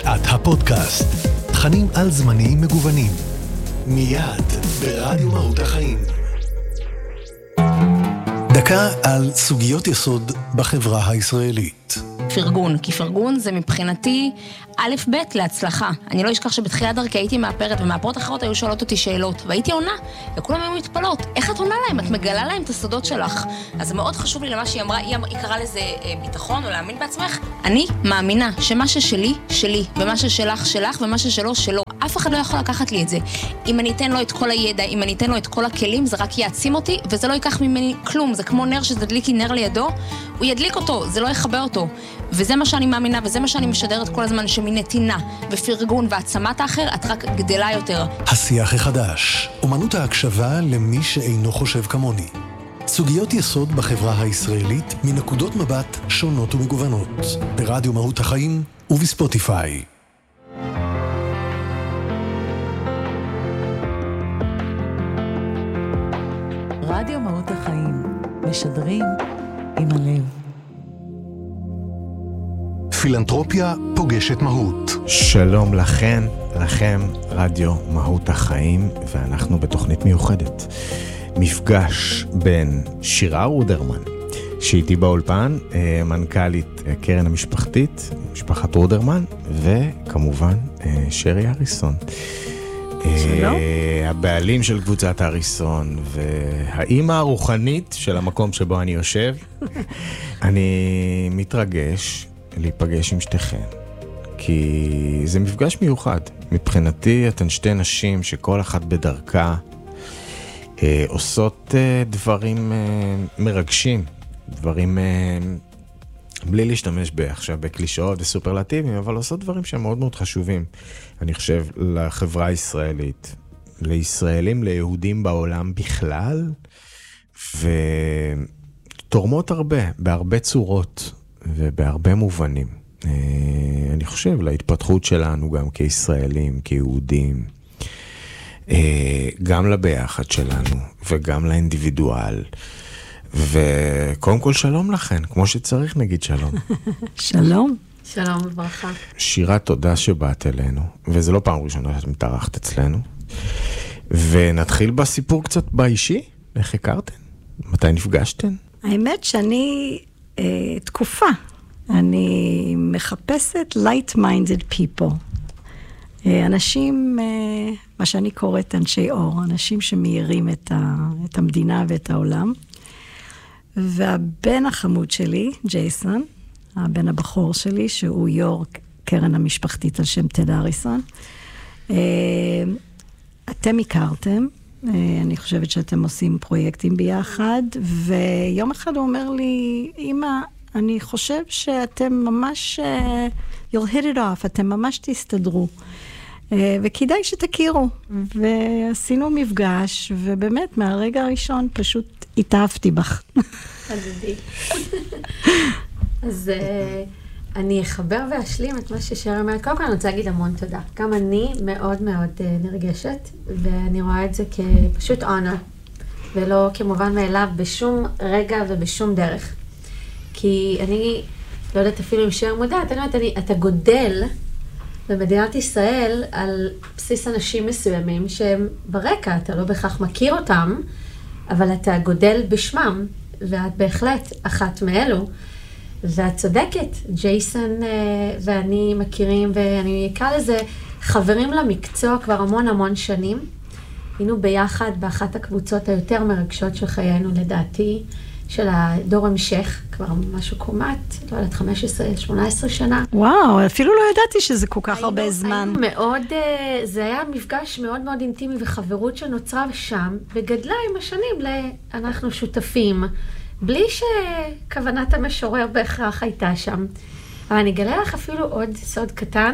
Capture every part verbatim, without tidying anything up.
שעת הפודקאסט. תכנים על זמנים מגוונים. מיד ברדיו מהות החיים. דקה על סוגיות יסוד בחברה הישראלית. פרגון, כי פרגון זה מבחינתי א' ב' להצלחה. אני לא אשכח שבתחילת דרכי הייתי מאפרת, ומאפרות אחרות היו שואלות אותי שאלות, והייתי עונה, וכולם היו מתפלות. איך את עונה להם? את מגלה להם את הסודות שלך. אז זה מאוד חשוב לי למה שהיא אמרה, היא, היא קראה לזה אה, ביטחון או להאמין בעצמך. אני מאמינה שמה ששלי, שלי, ומה ששלך, שלך, ומה ששלו, שלו. אף אחד לא יכול לקחת לי את זה. אם אני אתן לו את כל הידע, אם אני אתן לו את כל הכלים, זה רק יעצים אותי, וזה לא ייקח ממני כלום. זה כמו נר שתדליקי נר לידו, הוא ידליק אותו, זה לא יחבר אותו. וזה מה שאני מאמינה, וזה מה שאני משדרת כל הזמן, שמנתינה ופרגון והעצמת האחר, את רק גדלה יותר. השיח החדש, אומנות ההקשבה למי שאינו חושב כמוני. סוגיות יסוד בחברה הישראלית מנקודות מבט שונות ומגוונות. ברדיו מהות החיים ובספוטיפיי. רדיו מהות החיים, משדרים עם הלב. פילנתרופיה פוגשת מהות. שלום לכן, לכם, רדיו מהות החיים, ואנחנו בתוכנית מיוחדת. מפגש בין שירה רודרמן, שאיתי באולפן, מנכ"לית קרן המשפחתית, משפחת רודרמן, וכמובן שרי אריסון. שלום. הבעלים של קבוצת אריסון, והאימא הרוחנית של המקום שבו אני יושב. אני מתרגש להיפגש עם שתיכן, כי זה מפגש מיוחד. מבחינתי אתן שתי נשים שכל אחת בדרכה אה, עושות אה, דברים אה, מרגשים, דברים אה, בלי להשתמש עכשיו בקלישאות וסופרלטיבים, אבל עושות דברים שהם מאוד מאוד חשובים, אני חושב, לחברה הישראלית, לישראלים, ליהודים בעולם בכלל, ותורמות הרבה, בהרבה צורות ובהרבה מובנים. אני חושב להתפתחות שלנו גם כישראלים, כיהודים, גם לביחד שלנו וגם לאינדיבידואל. וקודם כל שלום לכן, כמו שצריך נגיד שלום. שלום. שלום וברכה. שירה, תודה שבאת אלינו, וזה לא פעם ראשונה שאת מתארחת אצלנו. ונתחיל בסיפור קצת באישי. איך הכרתן? מתי נפגשתן? האמת שאני אה, תקופה. אני מחפשת light-minded people. אה, אנשים, אה, מה שאני קוראת אנשי אור, אנשים שמאירים את, ה, את המדינה ואת העולם. והבן החמוד שלי, ג'ייסון, הבן הבחור שלי, שהוא יו"ר קרן המשפחתית על שם טד אריסון. אה, אתם הכרתם, אה, אני חושבת שאתם עושים פרויקטים ביחד, ויום אחד הוא אומר לי, אמא, אני חושב שאתם ממש, uh, you'll hit it off, אתם ממש תסתדרו. Uh, וכדאי שתכירו. ועשינו מפגש, ובאמת, מהרגע הראשון פשוט התאהבתי בך. חדדי. אז uh, אני אחבר ואשלים את מה ששרה אומרת. קודם כל אני רוצה להגיד המון תודה. גם אני מאוד מאוד uh, נרגשת, ואני רואה את זה כפשוט honor, ולא כמובן מאליו בשום רגע ובשום דרך. כי אני לא יודעת אפילו אם שיר מודע, אתה יודעת, אני, אתה גודל במדינת ישראל על בסיס אנשים מסוימים שהם ברקע, אתה לא בכך מכיר אותם, אבל אתה גודל בשמם, ואת בהחלט אחת מאלו. ואת צודקת, ג'ייסון ואני מכירים, ואני אקרא לזה חברים למקצוע כבר המון המון שנים. היינו ביחד באחת הקבוצות היותר מרגשות של חיינו לדעתי, של הדור המשך, כבר משהו קומת, לא יודעת, חמש עשרה שמונה עשרה שנה. וואו, אפילו לא ידעתי שזה כל כך הרבה זמן. היינו מאוד, זה היה מפגש מאוד מאוד אינטימי וחברות שנוצרה שם, וגדלה עם השנים אנחנו שותפים, בלי שכוונת המשורר בהכרח הייתה שם. אבל אני אגלה לך אפילו עוד סוד קטן,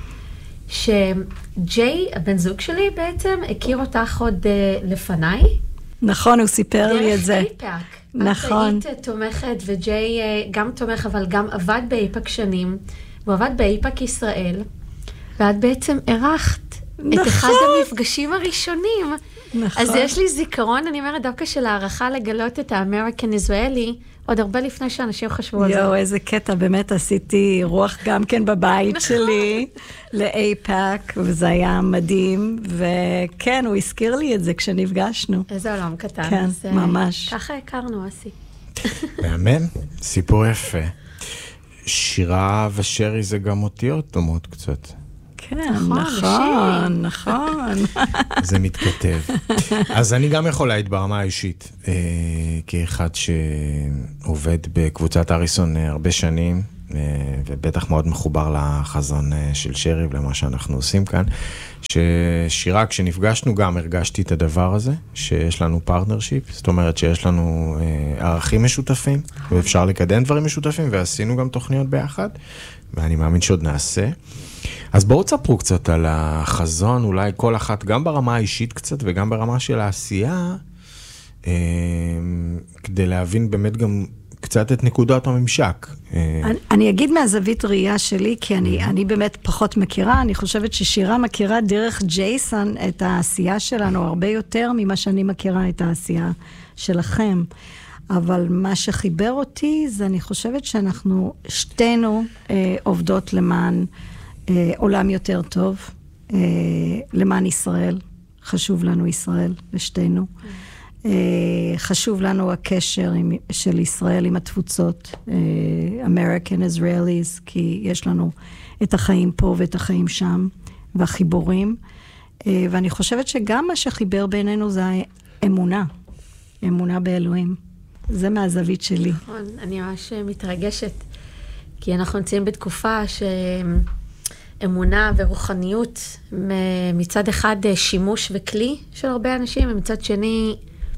שג'יי, הבן זוג שלי בעצם, הכיר אותך עוד לפניי. נכון, הוא סיפר לי את זה. דרך איפאק. נכון. את היית תומכת, וג'יי גם תומך, אבל גם עבד באיפאק שנים, והוא עבד באיפאק ישראל, ואת בעצם ערכת נכון. את אחד המפגשים הראשונים. נכון. אז יש לי זיכרון, אני אומרת, דווקא של הערכה לגלות את האמריקן ישראלי, עוד הרבה לפני שאנשים חשבו על זה. יואו, איזה קטע, באמת עשיתי רוח גם כן בבית שלי, ל-איפאק, וזה היה מדהים, וכן, הוא הזכיר לי את זה כשנפגשנו. איזה עולם קטן. כן, זה... ממש. ככה הכרנו, אסי. מאמן, סיפור יפה. שירה ושרי זה גם אותיות דומות קצת. כן, נכון, נכון. זה מתכתב. אז אני גם יכול להעיד ברמה האישית, כאחד שעובד בקבוצת אריסון הרבה שנים, ובטח מאוד מחובר לחזון של שרי ולמה שאנחנו עושים כאן, ששירה, כשנפגשנו גם הרגשתי את הדבר הזה, שיש לנו פרטנרשיפ, זאת אומרת שיש לנו ערכים משותפים, ואפשר לקדם דברים משותפים, ועשינו גם תוכניות ביחד, ואני מאמין שעוד נעשה. אז בואו תספרו קצת על החזון, אולי כל אחת, גם ברמה האישית קצת, וגם ברמה של העשייה, כדי להבין באמת גם קצת את נקודת הממשק. אני, אני אגיד מהזווית ראייה שלי, כי אני, אני באמת פחות מכירה, אני חושבת ששירה מכירה דרך ג'ייסון את העשייה שלנו הרבה יותר ממה שאני מכירה את העשייה שלכם. אבל מה שחיבר אותי זה אני חושבת שאנחנו שתינו אה, עובדות למען אה, עולם יותר טוב, אה, למען ישראל. חשוב לנו ישראל, לשתינו. אה, חשוב לנו הקשר עם, של ישראל עם התפוצות, אה, American Israelis, כי יש לנו את החיים פה ואת החיים שם, והחיבורים. אה, ואני חושבת שגם מה שחיבר בינינו זה האמונה, אמונה באלוהים. זה מהזווית שלי. נכון, אני ממש מתרגשת, כי אנחנו נמצאים בתקופה שאמונה ורוחניות, מצד אחד שימוש וכלי של הרבה אנשים, ומצד שני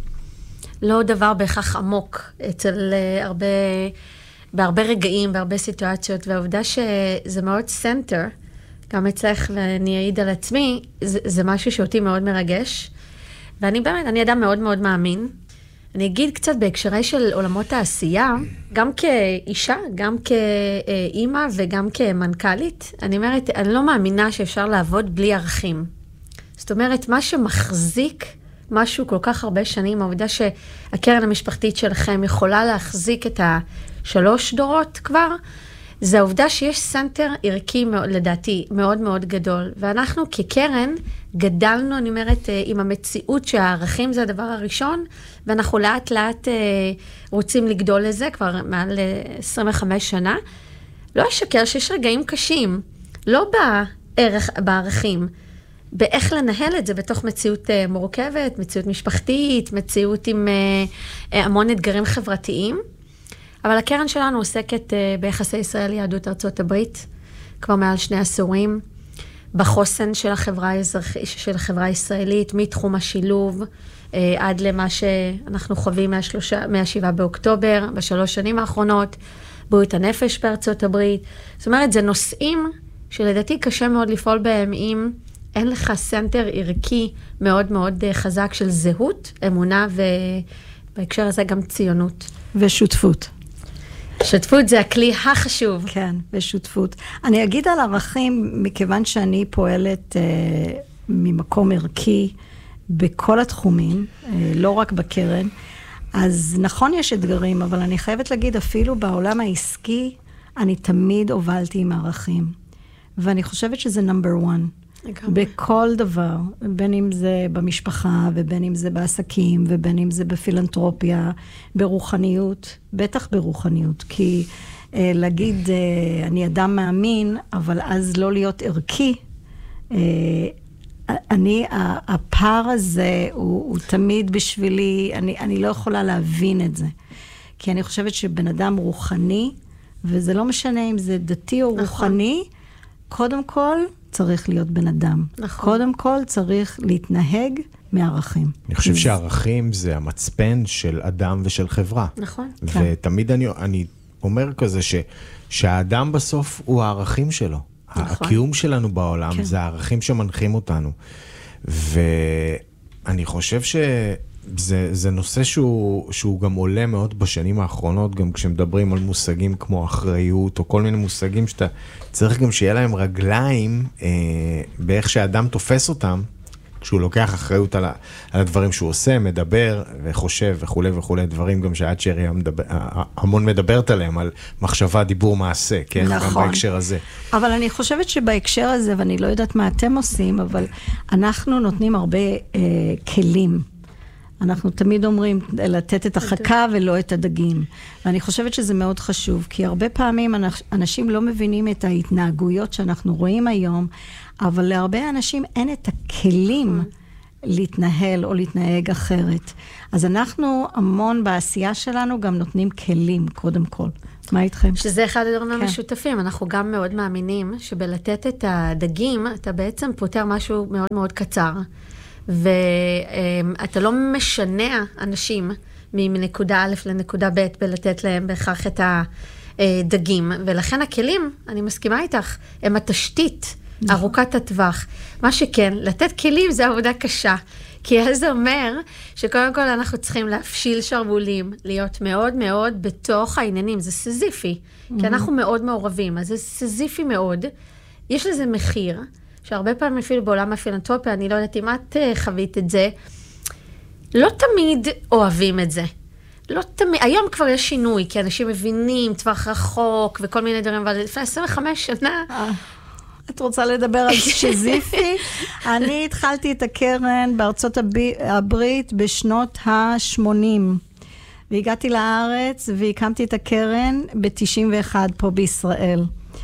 לא דבר בהכרח עמוק אצל הרבה, בהרבה רגעים, בהרבה סיטואציות, והעובדה שזה מאוד סנטר, גם אצלך ואני אעיד על עצמי, זה, זה משהו שאותי מאוד מרגש, ואני באמת, אני אדם מאוד מאוד מאמין, אני אגיד קצת בהקשרי של עולמות העשייה, גם כאישה, גם כאימא וגם כמנכ"לית, אני אומרת, אני לא מאמינה שאפשר לעבוד בלי ערכים. זאת אומרת, מה שמחזיק משהו כל כך הרבה שנים, העובדה שהקרן המשפחתית שלכם יכולה להחזיק את השלוש דורות כבר, זה העובדה שיש סנטר ערכי, לדעתי, מאוד מאוד גדול. ואנחנו כקרן גדלנו, אני אומרת, עם המציאות שהערכים זה הדבר הראשון, ואנחנו לאט לאט רוצים לגדול לזה, כבר מעל עשרים וחמש שנה. לא אשקר שיש רגעים קשים, לא בערך, בערכים, באיך לנהל את זה בתוך מציאות מורכבת, מציאות משפחתית, מציאות עם המון אתגרים חברתיים. אבל הקרן שלנו עוסקת ביחסי ישראל יהדות ארצות הברית, כבר מעל שני עשורים, בחוסן של החברה האזרחית, של החברה הישראלית, מתחום השילוב, עד למה שאנחנו חווים מהשלושה, מהשבעה באוקטובר, בשלוש שנים האחרונות, בריאות הנפש בארצות הברית. זאת אומרת, זה נושאים שלדעתי קשה מאוד לפעול בהם אם אין לך סנטר ערכי מאוד מאוד חזק של זהות, אמונה ובהקשר הזה גם ציונות. ושותפות. שותפות זה הכלי החשוב. כן, ושותפות. אני אגיד על ערכים, מכיוון שאני פועלת אה, ממקום ערכי בכל התחומים, אה, לא רק בקרן, אז נכון יש אתגרים, אבל אני חייבת להגיד, אפילו בעולם העסקי, אני תמיד הובלתי עם ערכים. ואני חושבת שזה נאמבר וואן. בכל דבר, בין אם זה במשפחה, ובין אם זה בעסקים, ובין אם זה בפילנטרופיה, ברוחניות, בטח ברוחניות, כי אה, להגיד, אה, אני אדם מאמין, אבל אז לא להיות ערכי, אה, אני, הפער הזה הוא, הוא תמיד בשבילי, אני, אני לא יכולה להבין את זה, כי אני חושבת שבן אדם רוחני, וזה לא משנה אם זה דתי או נכון. רוחני, קודם כל, צריך להיות בן אדם. נכון. קודם כל צריך להתנהג מערכים. אני חושב שערכים זה המצפן של אדם ושל חברה. נכון. ותמיד אני, אני אומר כזה ש, שהאדם בסוף הוא הערכים שלו. נכון. הקיום שלנו בעולם כן. זה הערכים שמנחים אותנו. ואני חושב שזה זה נושא שהוא, שהוא גם עולה מאוד בשנים האחרונות, גם כשמדברים על מושגים כמו אחריות, או כל מיני מושגים שאתה צריך גם שיהיה להם רגליים, אה, באיך שהאדם תופס אותם, כשהוא לוקח אחריות על, ה, על הדברים שהוא עושה, מדבר וחושב וכו' וכו', דברים גם שעד שרי המדבר, המון מדברת עליהם, על מחשבה, דיבור, מעשה, כן? נכון. גם בהקשר הזה. אבל אני חושבת שבהקשר הזה, ואני לא יודעת מה אתם עושים, אבל אנחנו נותנים הרבה אה, כלים. אנחנו תמיד אומרים לתת את החכה ולא את הדגים. ואני חושבת שזה מאוד חשוב, כי הרבה פעמים אנשים לא מבינים את ההתנהגויות שאנחנו רואים היום, אבל להרבה אנשים אין את הכלים להתנהל או להתנהג אחרת. אז אנחנו המון בעשייה שלנו גם נותנים כלים קודם כל. מה איתכם? שזה אחד הדברים כן. המשותפים. אנחנו גם מאוד מאמינים שבלתת את הדגים, אתה בעצם פותר משהו מאוד מאוד קצר. ואתה לא משנע אנשים מנקודה א' לנקודה ב' בלתת להם בהכרח את הדגים. ולכן הכלים, אני מסכימה איתך, הם התשתית ארוכת הטווח. מה שכן, לתת כלים זה עבודה קשה. כי אז זה אומר שקודם כל אנחנו צריכים להפשיל שרבולים, להיות מאוד מאוד בתוך העניינים. זה סזיפי, כי אנחנו מאוד מעורבים, אז זה סזיפי מאוד. יש לזה מחיר. שהרבה פעמים אפילו בעולם הפילנתרופיה, אני לא יודעת אם את חווית את זה, לא תמיד אוהבים את זה. לא תמיד, היום כבר יש שינוי, כי אנשים מבינים טווח רחוק וכל מיני דברים, אבל לפני עשרים וחמש שנה... את רוצה לדבר על שזיפי? אני התחלתי את הקרן בארצות הברית בשנות ה-שמונים, והגעתי לארץ והקמתי את הקרן ב-תשעים ואחת פה בישראל.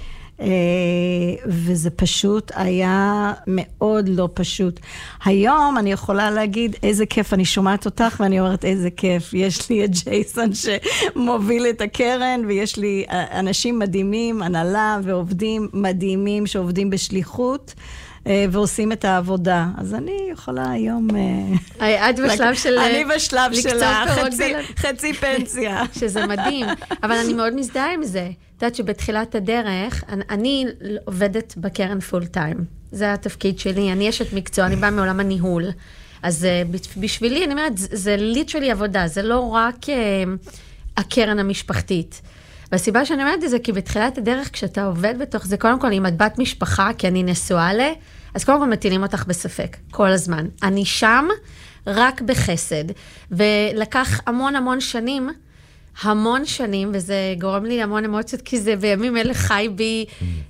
וזה פשוט היה מאוד לא פשוט. היום אני יכולה להגיד איזה כיף, אני שומעת אותך ואני אומרת איזה כיף. יש לי את ג'ייסון שמוביל את הקרן, ויש לי אנשים מדהימים, הנהלה ועובדים מדהימים שעובדים בשליחות, ועושים את העבודה. אז אני יכולה היום... את בשלב של... אני בשלב של חצי פנסיה. שזה מדהים. אבל אני מאוד מזדהה עם זה. את יודעת שבתחילת הדרך, אני עובדת בקרן פול טיים. זה התפקיד שלי. אני אשת מקצוע, אני באה מעולם הניהול. אז בשבילי, אני אומרת, זה ליטרלי עבודה. זה לא רק הקרן המשפחתית. והסיבה שאני אומרת את זה, כי בתחילת הדרך, כשאתה עובד בתוך זה, קודם כל, אם את בת משפחה, כי אני נשואה לה, אז קודם כל מטילים אותך בספק, כל הזמן. אני שם רק בחסד, ולקח המון המון שנים, המון שנים, וזה גורם לי המון אמוציות, כי זה בימים אלה חי בי,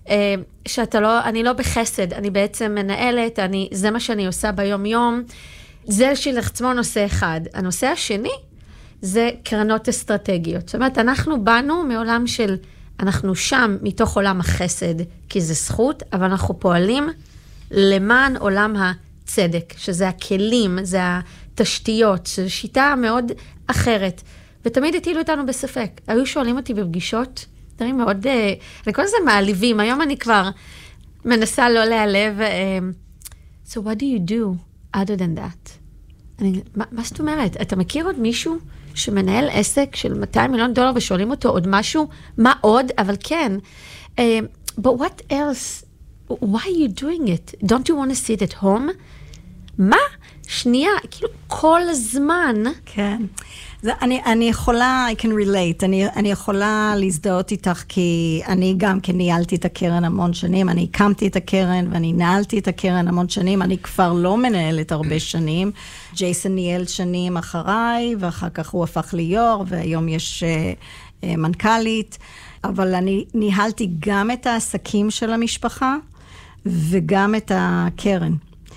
שאתה לא, אני לא בחסד, אני בעצם מנהלת, אני, זה מה שאני עושה ביום יום, זה שלעצמו נושא אחד. הנושא השני, זה קרנות אסטרטגיות. זאת אומרת, אנחנו באנו מעולם של, אנחנו שם מתוך עולם החסד, כי זה זכות, אבל אנחנו פועלים למען עולם הצדק, שזה הכלים, זה התשתיות, זו שיטה מאוד אחרת. ותמיד הטילו אותנו בספק. היו שואלים אותי בפגישות, דברים מאוד, אני כל זה מעליבים, היום אני כבר מנסה לא להיעלב, so what do you do other than that? אני, מה, מה זאת אומרת? אתה מכיר עוד מישהו שמנהל עסק של מאתיים מיליון דולר ושואלים אותו עוד משהו? מה עוד? אבל כן. Uh, but what else? Why are you doing it? Don't you want to sit at home? מה? שנייה, כאילו כל הזמן. כן. זה, אני, אני יכולה, I can relate, אני, אני יכולה להזדהות איתך, כי אני גם כן ניהלתי את הקרן המון שנים, אני הקמתי את הקרן ואני נהלתי את הקרן המון שנים, אני כבר לא מנהלת הרבה שנים, ג'ייסון ניהל שנים אחריי, ואחר כך הוא הפך ליור, והיום יש uh, uh, מנכ"לית, אבל אני ניהלתי גם את העסקים של המשפחה, וגם את הקרן.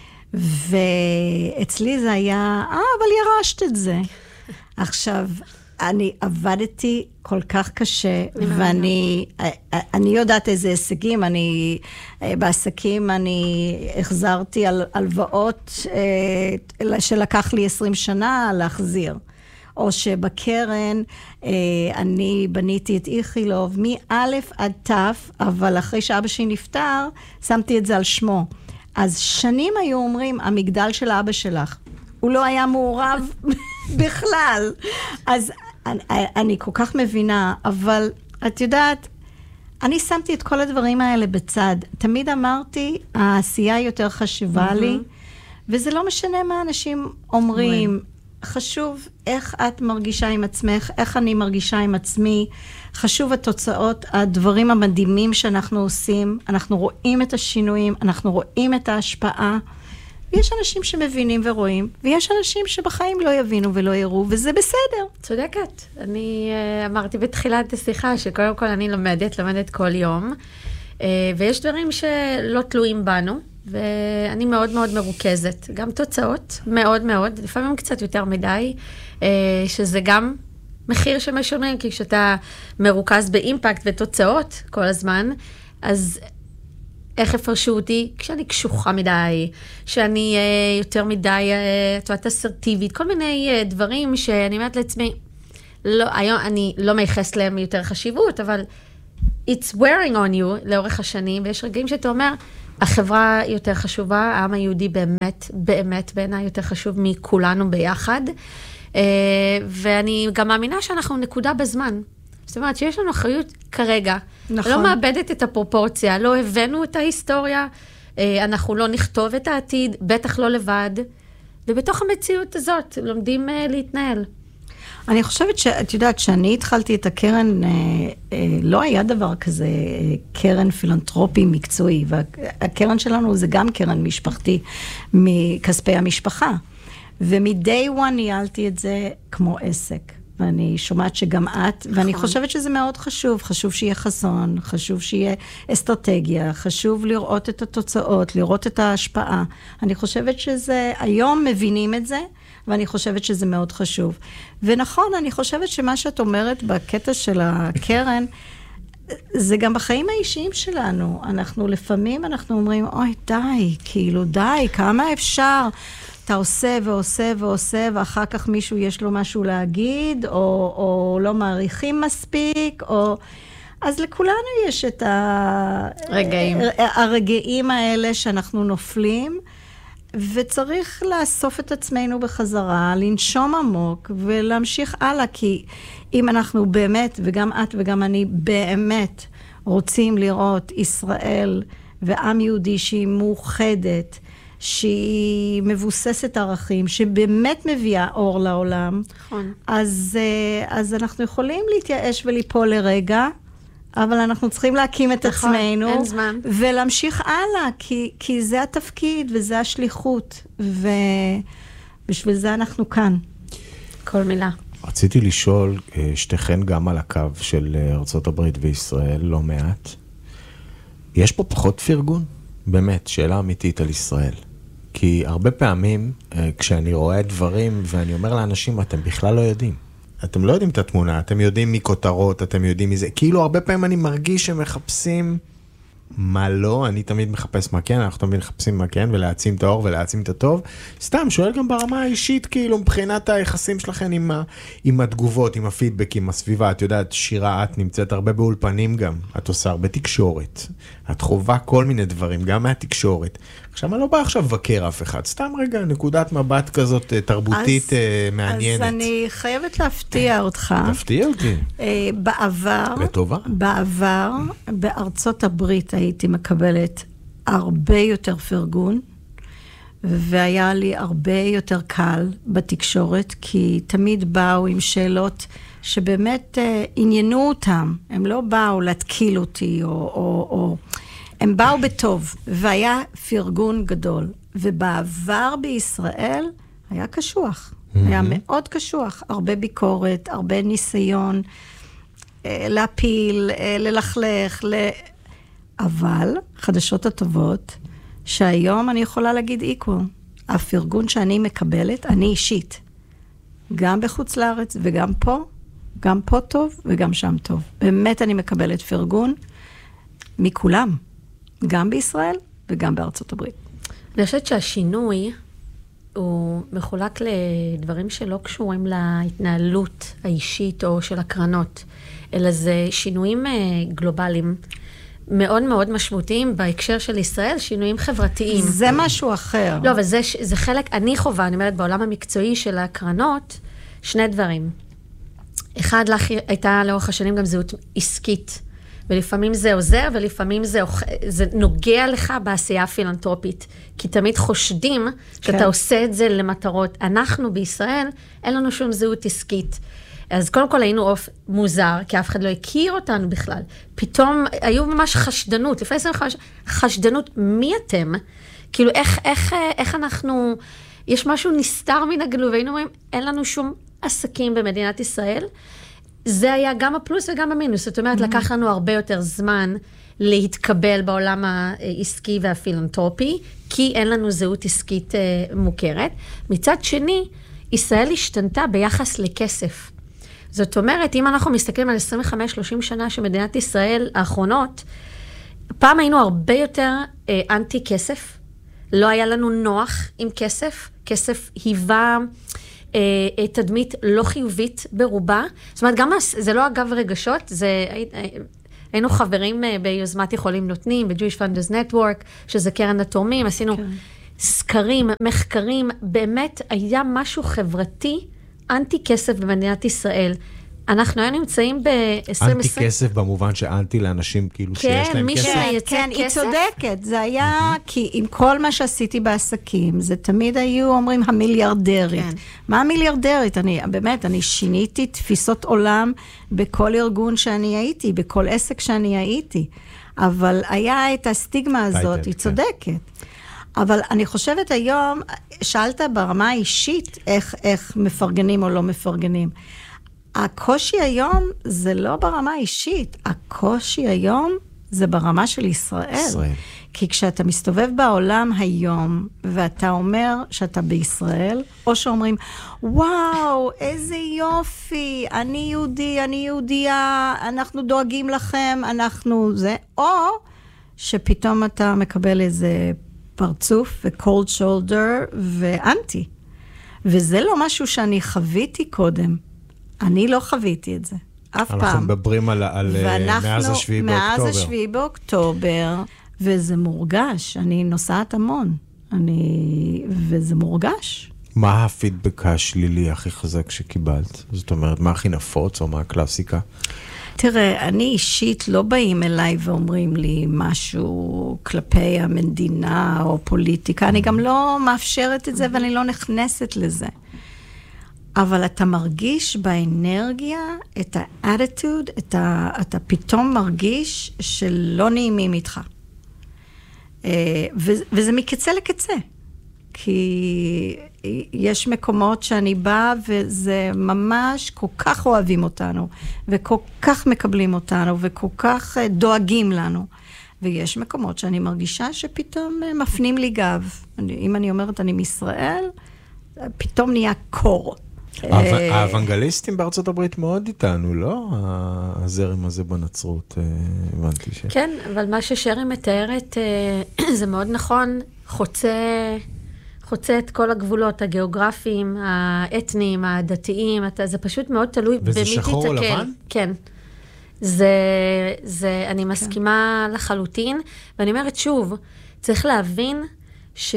ואצלי זה היה, אה, אבל ירשת את זה. עכשיו, אני עבדתי כל כך קשה, ואני אני יודעת איזה הישגים, אני, בעסקים אני החזרתי על הלוואות שלקח לי עשרים שנה להחזיר. או שבקרן אני בניתי את איכילוב מא' עד ת', אבל אחרי שאבא שלי נפטר, שמתי את זה על שמו. אז שנים היו אומרים, המגדל של אבא שלך, הוא לא היה מעורב בכלל. אז אני, אני כל כך מבינה, אבל את יודעת, אני שמתי את כל הדברים האלה בצד. תמיד אמרתי, העשייה יותר חשובה mm-hmm. לי, וזה לא משנה מה אנשים אומרים. חשוב איך את מרגישה עם עצמך, איך אני מרגישה עם עצמי. חשוב התוצאות, הדברים המדהימים שאנחנו עושים. אנחנו רואים את השינויים, אנחנו רואים את ההשפעה. ויש אנשים שמבינים ורואים, ויש אנשים שבחיים לא יבינו ולא יראו, וזה בסדר. צודקת. אני uh, אמרתי בתחילת השיחה, שקודם כל אני לומדת, לומדת כל יום, uh, ויש דברים שלא תלויים בנו, ואני מאוד מאוד מרוכזת. גם תוצאות, מאוד מאוד, לפעמים קצת יותר מדי, uh, שזה גם מחיר שמשלמים, כי כשאתה מרוכז באימפקט ותוצאות כל הזמן, אז איך הפרשו אותי? כשאני קשוחה מדי, שאני uh, יותר מדי, uh, תועת אסרטיבית, כל מיני uh, דברים שאני אומרת לעצמי, לא, היום אני לא מייחס להם יותר חשיבות, אבל it's wearing on you לאורך השנים, ויש רגעים שאתה אומר, החברה יותר חשובה, העם היהודי באמת, באמת בעיניי יותר חשוב מכולנו ביחד, uh, ואני גם מאמינה שאנחנו נקודה בזמן. זאת אומרת שיש לנו אחריות כרגע, נכון. לא מאבדת את הפרופורציה, לא הבאנו את ההיסטוריה, אנחנו לא נכתוב את העתיד, בטח לא לבד, ובתוך המציאות הזאת לומדים להתנהל. אני חושבת שאת יודעת, שאני התחלתי את הקרן, לא היה דבר כזה קרן פילנטרופי מקצועי, והקרן שלנו זה גם קרן משפחתי מכספי המשפחה, ומדי וואן ניהלתי את זה כמו עסק. ואני שומעת שגם את, ואני נכון. חושבת שזה מאוד חשוב, חשוב שיהיה חזון, חשוב שיהיה אסטרטגיה, חשוב לראות את התוצאות, לראות את ההשפעה. אני חושבת שזה, היום מבינים את זה, ואני חושבת שזה מאוד חשוב. ונכון, אני חושבת שמה שאת אומרת בקטע של הקרן, זה גם בחיים האישיים שלנו. אנחנו לפעמים, אנחנו אומרים, אוי, די, כאילו, די, כמה אפשר? אתה עושה ועושה ועושה, ואחר כך מישהו יש לו משהו להגיד, או, או לא מעריכים מספיק, או... אז לכולנו יש את הרגעים. הרגעים האלה שאנחנו נופלים, וצריך לאסוף את עצמנו בחזרה, לנשום עמוק, ולהמשיך הלאה, כי אם אנחנו באמת, וגם את וגם אני, באמת רוצים לראות ישראל ועם יהודי שהיא מאוחדת, שהיא מבוססת ערכים, שבאמת מביאה אור לעולם, נכון. אז, אז אנחנו יכולים להתייאש וליפול לרגע, אבל אנחנו צריכים להקים את נכון, עצמנו, אין זמן. ולהמשיך הלאה, כי, כי זה התפקיד וזה השליחות, ובשביל זה אנחנו כאן. כל מילה. רציתי לשאול, שתיכן גם על הקו של ארצות הברית וישראל, לא מעט. יש פה פחות פרגון? באמת, שאלה אמיתית על ישראל. כי הרבה פעמים, כשאני רואה דברים, ואני אומר לאנשים, אתם בכלל לא יודעים. אתם לא יודעים את התמונה, אתם יודעים מכותרות, אתם יודעים מזה. כאילו, הרבה פעמים אני מרגיש שמחפשים מה לא, אני תמיד מחפש מה כן, אנחנו תמיד מחפשים מה כן, ולהעצים את האור ולהעצים את הטוב. סתם, שואל גם ברמה האישית, כאילו, מבחינת היחסים שלכם עם, ה, עם התגובות, עם הפידבק, עם הסביבה. את יודעת, שירה, את נמצאת הרבה באולפנים גם. את עושה הרבה תקשורת. את חובה כל מיני דברים, גם מהתקשורת. עכשיו, אני לא בא עכשיו לבקר אף אחד. סתם רגע, נקודת מבט כזאת תרבותית אז, מעניינת. אז אני חייבת להפתיע אותך. תפתיע אותי. בעבר, לטובה. בעבר, בארצות הברית הייתי מקבלת הרבה יותר פרגון, והיה לי הרבה יותר קל בתקשורת, כי תמיד באו עם שאלות שבאמת uh, עניינו אותם. הם לא באו להתקיל אותי, או, או, או... הם באו בטוב, והיה פרגון גדול. ובעבר בישראל היה קשוח. Mm-hmm. היה מאוד קשוח. הרבה ביקורת, הרבה ניסיון uh, להפיל, uh, ללכלך, ל... אבל חדשות הטובות, שהיום אני יכולה להגיד איקו, הפרגון שאני מקבלת, אני אישית, גם בחוץ לארץ וגם פה, גם פה טוב וגם שם טוב. באמת אני מקבלת פרגון מכולם, גם בישראל וגם בארצות הברית. אני חושבת שהשינוי הוא מחולק לדברים שלא קשורים להתנהלות האישית או של הקרנות, אלא זה שינויים גלובליים, מאוד מאוד משמעותיים בהקשר של ישראל, שינויים חברתיים. זה משהו אחר. לא, אבל זה, זה חלק, אני חובה, אני אומרת, בעולם המקצועי של הקרנות, שני דברים. אחד, לך הייתה לאורך השנים גם זהות עסקית, ולפעמים זה עוזר, ולפעמים זה, זה נוגע לך בעשייה הפילנטרופית, כי תמיד חושדים כן. שאתה עושה את זה למטרות. אנחנו בישראל, אין לנו שום זהות עסקית. אז קודם כל היינו עוף מוזר, כי אף אחד לא הכיר אותנו בכלל. פתאום היו ממש חשדנות, לפני עשרים וחמש, חשדנות, מי אתם? כאילו, איך, איך, איך אנחנו, יש משהו נסתר מן הגלוי, והיינו אומרים, אין לנו שום עסקים במדינת ישראל. זה היה גם הפלוס וגם המינוס. זאת אומרת, mm-hmm. לקח לנו הרבה יותר זמן להתקבל בעולם העסקי והפילנטרופי, כי אין לנו זהות עסקית uh, מוכרת. מצד שני, ישראל השתנתה ביחס לכסף. זאת אומרת, אם אנחנו מסתכלים על עשרים וחמש שלושים שנה של מדינת ישראל האחרונות, פעם היינו הרבה יותר uh, אנטי כסף, לא היה לנו נוח עם כסף, כסף היווה uh, תדמית לא חיובית ברובה, זאת אומרת, גם זה לא אגב רגשות, זה... היינו חברים ביוזמת יכולים נותנים, ב-Jewish Funders Network, שזה קרן התורמים, עשינו כן. סקרים, מחקרים, באמת היה משהו חברתי, אנטי כסף במדינת ישראל. אנחנו היינו נמצאים ב-עשרים עשרים... אנטי כסף במובן שאנטי לאנשים כאילו כן, שיש להם מי כסף. כן, כן, היא צודקת. זה היה, mm-hmm. כי עם כל מה שעשיתי בעסקים, זה תמיד היו אומרים המיליארדרית. כן. מה המיליארדרית? אני, באמת, אני שיניתי תפיסות עולם בכל ארגון שאני הייתי, בכל עסק שאני הייתי. אבל היה את הסטיגמה הזאת, טייטל, היא צודקת. כן. אבל אני חושבת היום, שאלת ברמה האישית, איך, איך מפרגנים או לא מפרגנים. הקושי היום זה לא ברמה האישית, הקושי היום זה ברמה של ישראל. ישראל. כי כשאתה מסתובב בעולם היום, ואתה אומר שאתה בישראל, או שאומרים, וואו, איזה יופי, אני יהודי, אני יהודייה, אנחנו דואגים לכם, אנחנו זה, או שפתאום אתה מקבל איזה פרצוף ו-cold shoulder ואנטי. וזה לא משהו שאני חוויתי קודם. אני לא חוויתי את זה, אף פעם. אנחנו מדברים על, על מאז השביעי באוקטובר. מאז השביעי באוקטובר, וזה מורגש, אני נוסעת המון, אני, וזה מורגש. מה הפידבק השלילי הכי חזק שקיבלת? זאת אומרת, מה הכי נפוץ או מה הקלאסיקה? תראה, אני אישית לא באים אליי ואומרים לי משהו כלפי המדינה או פוליטיקה, אני גם לא מאפשרת את זה ואני לא נכנסת לזה. אבל אתה מרגיש באנרגיה את האטיטוד, את ה, אתה פתאום מרגיש שלא נעימים איתך. וזה מקצה לקצה. כי יש מקומות שאני באה וזה ממש כל כך אוהבים אותנו, וכל כך מקבלים אותנו, וכל כך דואגים לנו. ויש מקומות שאני מרגישה שפתאום מפנים לי גב. אם אני אומרת אני מישראל, פתאום נהיה קור. האוונגליסטים בארצות הברית מאוד איתנו, לא? הזרם הזה בנצרות, הבנתי ש... כן, אבל מה ששרי מתארת, זה מאוד נכון, חוצה, חוצה את כל הגבולות הגיאוגרפיים, האתניים, הדתיים, זה פשוט מאוד תלוי במי תתקל. וזה שחור או לבן? כן. זה, זה, אני מסכימה כן. לחלוטין, ואני אומרת שוב, צריך להבין ש...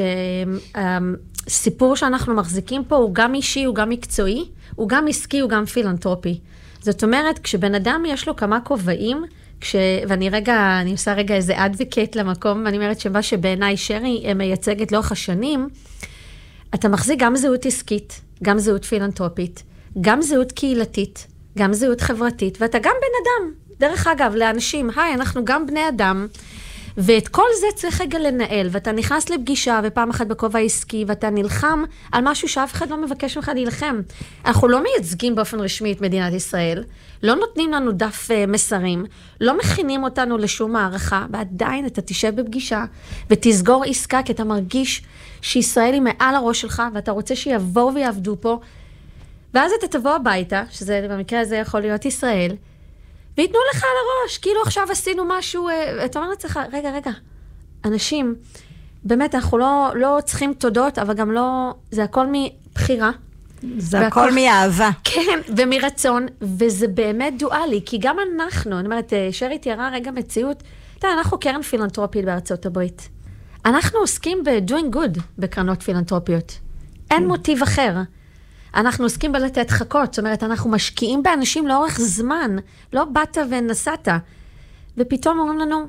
סיפור שאנחנו מחזיקים פה הוא גם אישי, הוא גם מקצועי, הוא גם עסקי, הוא גם פילנטרופי. זאת אומרת, כשבן אדם יש לו כמה כובעים, כש... ואני רגע, אני עושה רגע איזה אדבוקט למקום, אני אומרת שמה שבעיניי שרי מייצגת לאורך השנים, אתה מחזיק גם זהות עסקית, גם זהות פילנטרופית, גם זהות קהילתית, גם זהות חברתית, ואתה גם בן אדם. דרך אגב, לאנשים, היי, אנחנו גם בני אדם, ואת כל זה צריך רגע לנהל, ואתה נכנס לפגישה, ופעם אחת בכובע עסקי, ואתה נלחם על משהו שאף אחד לא מבקש ממך להילחם. אנחנו לא מייצגים באופן רשמי את מדינת ישראל, לא נותנים לנו דף uh, מסרים, לא מכינים אותנו לשום מערכה, ועדיין אתה תשב בפגישה, ותסגור עסקה, כי אתה מרגיש שישראל היא מעל הראש שלך, ואתה רוצה שיבואו ויעבדו פה, ואז אתה תבוא הביתה, שזה במקרה הזה יכול להיות ישראל, ויתנו לך על הראש, כאילו עכשיו עשינו משהו, אתה אומר לעצמך, רגע, רגע, אנשים, באמת, אנחנו לא, לא צריכים תודות, אבל גם לא, זה הכל מבחירה. זה והכל, הכל מאהבה. כן, ומרצון, וזה באמת דואלי, כי גם אנחנו, אני אומרת, שרי תיארה רגע מציאות, אתה יודע, אנחנו קרן פילנטרופית בארצות הברית. אנחנו עוסקים ב-doing good בקרנות פילנטרופיות. אין מוטיב אחר. אנחנו עוסקים בלתת חכות, זאת אומרת, אנחנו משקיעים באנשים לאורך זמן, לא באת ונסעת. ופתאום אומרים לנו,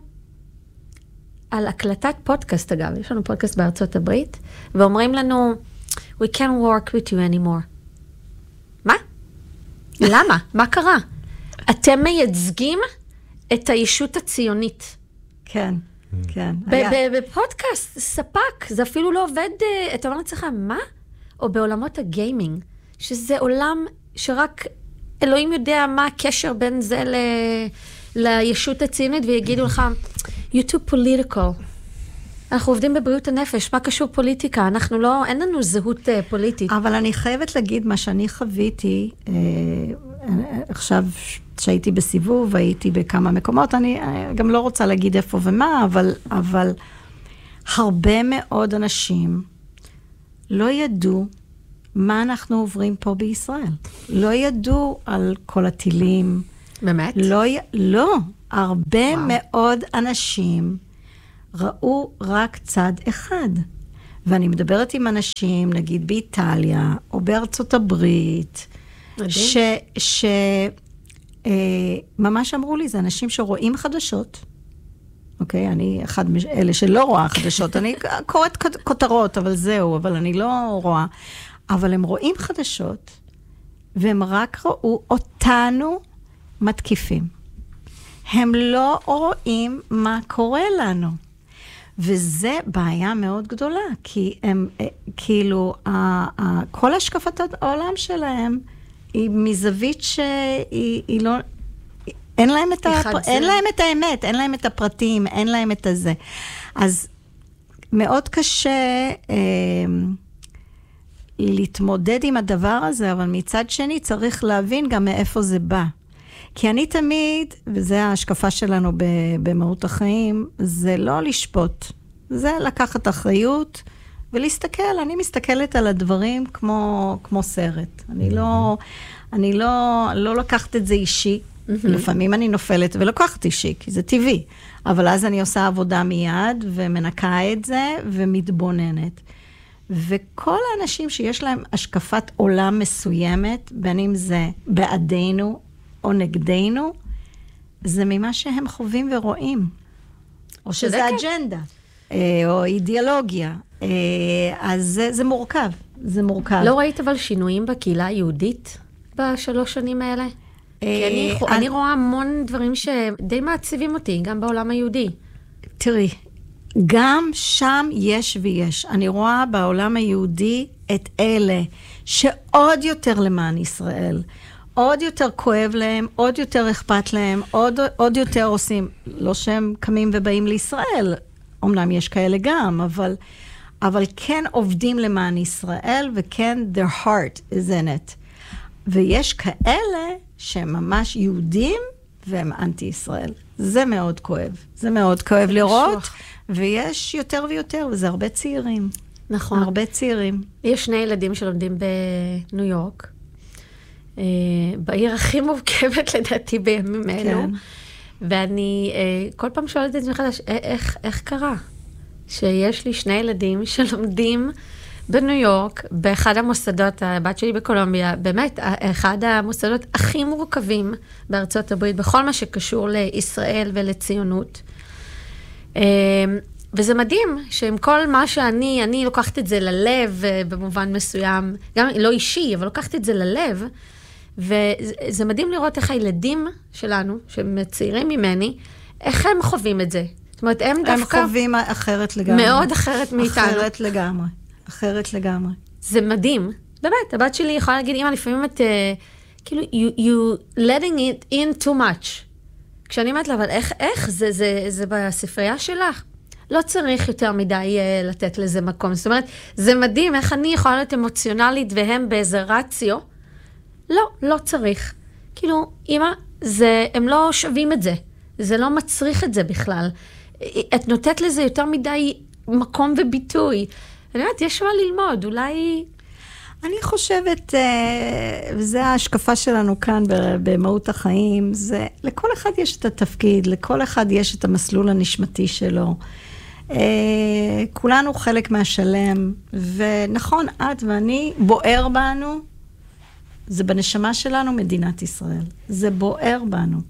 על הקלטת פודקאסט אגב, יש לנו פודקאסט בארצות הברית, ואומרים לנו, we can't work with you anymore. מה? למה? מה קרה? אתם מייצגים את הישות הציונית. כן, כן. בפודקאסט, ספק, זה אפילו לא עובד, אתה אומר לעצמך, מה? או בעולמות הגיימינג, שזה עולם שרק אלוהים יודע מה הקשר בין זה ל... לישות הציונית, ויגידו לך, you too political. אנחנו עובדים בבריאות הנפש, מה קשור פוליטיקה? אנחנו לא, אין לנו זהות uh, פוליטית. אבל אני חייבת להגיד מה שאני חוויתי, אה, עכשיו שהייתי בסיבוב, הייתי בכמה מקומות, אני אה, גם לא רוצה להגיד איפה ומה, אבל, אבל הרבה מאוד אנשים לא ידעו מה אנחנו עוברים פה בישראל. לא ידעו על כל הטילים. באמת? לא, לא. הרבה וואו. מאוד אנשים ראו רק צד אחד. ואני מדברת עם אנשים, נגיד באיטליה, או בארצות הברית, ש... ש אה, ממש אמרו לי, זה אנשים שרואים חדשות. אוקיי? אני אחד מאלה שלא רואה חדשות. אני קוראת כותרות, אבל זהו, אבל אני לא רואה. אבל הם רואים חדשות, והם רק ראו אותנו מתקיפים. הם לא רואים מה קורה לנו. וזה בעיה מאוד גדולה, כי הם, כאילו, כל השקפת העולם שלהם, היא מזווית שהיא היא לא, אין להם, את הפ... אין להם את האמת, אין להם את הפרטים, אין להם את הזה. אז מאוד קשה אה, להתמודד עם הדבר הזה, אבל מצד שני צריך להבין גם מאיפה זה בא. כי אני תמיד, וזה ההשקפה שלנו במהות החיים, זה לא לשפוט. זה לקחת אחריות ולהסתכל. אני מסתכלת על הדברים כמו, כמו סרט. אני לא, אני לא, לא לקחת את זה אישי. לפעמים אני נופלת ולוקחת אישי, כי זה טבעי. אבל אז אני עושה עבודה מיד ומנקה את זה ומתבוננת. וכל האנשים שיש להם השקפת עולם מסוימת, בין אם זה בעדינו או נגדנו, זה ממה שהם חווים ורואים. או שזה אג'נדה, או אידיאולוגיה. אז זה, זה מורכב, זה מורכב. לא ראית אבל שינויים בקהילה היהודית בשלוש שנים האלה? כי אני, אני רואה המון דברים שדי מעציבים אותי, גם בעולם היהודי. תראי, גם שם יש ויש. אני רואה בעולם היהודי את אלה שעוד יותר למען ישראל, עוד יותר כואב להם, עוד יותר אכפת להם, עוד, עוד יותר עושים, לא שהם קמים ובאים לישראל, אמנם יש כאלה גם, אבל, אבל כן עובדים למען ישראל, וכן their heart is in it. ויש כאלה שהם ממש יהודים, והם אנטי ישראל. זה מאוד כואב. זה מאוד כואב לראות, ויש יותר ויותר, וזה הרבה צעירים. נכון. הרבה צעירים. יש שני ילדים שלומדים בניו יורק, בעיר הכי מורכבת לדעתי בימים אלו, ואני כל פעם שואלת את זה מחדש, איך, איך קרה שיש לי שני ילדים שלומדים בניו יורק, באחד המוסדות, הבת שלי בקולומביה, באמת, אחד המוסדות הכי מורכבים בארצות הברית, בכל מה שקשור לישראל ולציונות. וזה מדהים שעם כל מה שאני, אני לוקחת את זה ללב במובן מסוים, גם לא אישי, אבל לוקחת את זה ללב, וזה מדהים לראות איך הילדים שלנו, שהם צעירים ממני, איך הם חווים את זה. זאת אומרת, הם דווקא... הם חווים אחרת לגמרי. מאוד אחרת מאיתנו. אחרת לגמרי. אחרת לגמרי. זה מדהים. באמת, הבת שלי יכולה להגיד, אמא, לפעמים את, uh, כאילו, you, you letting it in too much. כשאני אומרת לה, אבל איך, איך? זה, זה, זה בספרייה שלך. לא צריך יותר מדי uh, לתת לזה מקום. זאת אומרת, זה מדהים איך אני יכולה להיות אמוציונלית והם באיזה רציו. לא, לא צריך. כאילו, אמא, זה, הם לא שווים את זה. זה לא מצריך את זה בכלל. את נותנת לזה יותר מדי מקום וביטוי. אני אומרת, יש מה ללמוד, אולי... אני חושבת, וזה ההשקפה שלנו כאן במהות החיים, זה לכל אחד יש את התפקיד, לכל אחד יש את המסלול הנשמתי שלו. כולנו חלק מהשלם, ונכון, את ואני, בוער בנו, זה בנשמה שלנו מדינת ישראל. זה בוער בנו.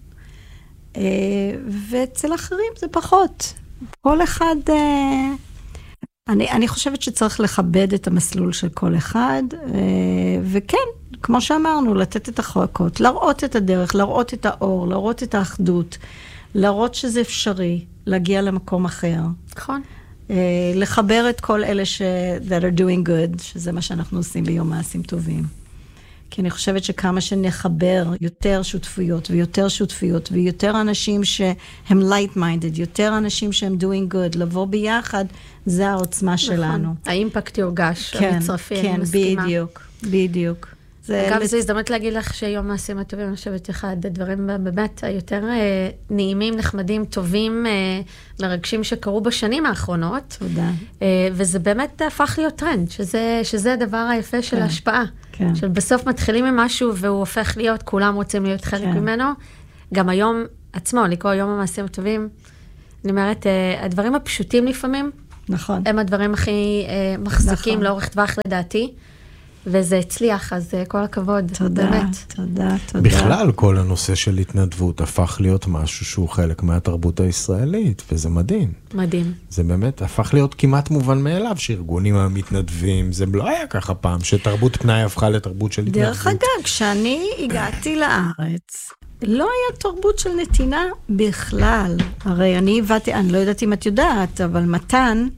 ואצל אחרים זה פחות. כל אחד... אני, אני חושבת שצריך לכבד את המסלול של כל אחד, וכן, כמו שאמרנו, לתת את החוקות, להראות את הדרך, להראות את האור, להראות את האחדות, להראות שזה אפשרי, להגיע למקום אחר. נכון. לחבר את כל אלה ש... that are doing good, שזה מה שאנחנו עושים ביום מעשים טובים. כי אני חושבת שכמה שנחבר יותר שותפויות ויותר שותפויות ויותר אנשים שהם light-minded, יותר אנשים שהם doing good, לבוא ביחד, זה העוצמה שלנו. האימפקט יורגש, כן, המצרפי, כן, אני מסכימה. בדיוק, בדיוק. אגב, זו הזדמנות להגיד לך שיום מעשים הטובים, אני חושבת אחד הדברים באמת היותר נעימים, נחמדים, טובים, מרגשים שקרו בשנים האחרונות. תודה. וזה באמת הפך להיות טרנד, שזה, שזה הדבר היפה של ההשפעה. כן. שבסוף מתחילים עם משהו והוא הופך להיות, כולם רוצים להיות חלק כן. ממנו. גם היום עצמו, לקרוא יום המעשים הטובים, אני אומרת, הדברים הפשוטים לפעמים, נכון. הם הדברים הכי מחזיקים נכון. לאורך טווח לדעתי. וזה הצליח, אז כל הכבוד. תודה, באמת. תודה, תודה. בכלל, כל הנושא של התנדבות הפך להיות משהו שהוא חלק מהתרבות הישראלית, וזה מדהים. מדהים. זה באמת הפך להיות כמעט מובן מאליו, שארגונים המתנדבים, זה לא היה ככה פעם, שתרבות פנאי הפכה לתרבות של התנדבות. דרך אגב, כשאני הגעתי לארץ, לא היה תרבות של נתינה בכלל. הרי אני הבאתי, אני לא יודעת אם את יודעת, אבל מתן,